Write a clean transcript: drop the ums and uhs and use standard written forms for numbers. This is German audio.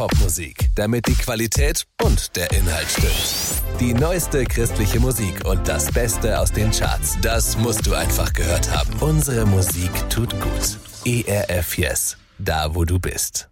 Popmusik, damit die Qualität und der Inhalt stimmt. Die neueste christliche Musik und das Beste aus den Charts, das musst du einfach gehört haben. Unsere Musik tut gut. ERF Yes, da wo du bist.